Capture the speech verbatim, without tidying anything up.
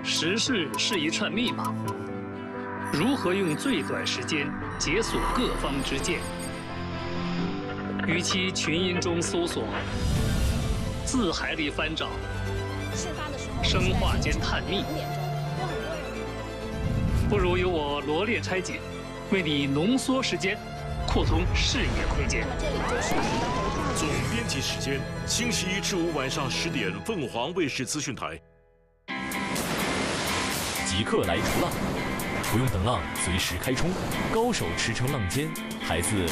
时事是一串密码，如何用最短时间解锁各方之见？与其群音中搜索，字海里翻找，生化间探秘，不如由我罗列拆解，为你浓缩时间，扩通视野空间。 总编辑时间，星期一至五晚上十点，凤凰卫视资讯台。 即刻来除浪，不用等浪，随时开冲。高手驰骋浪尖，孩子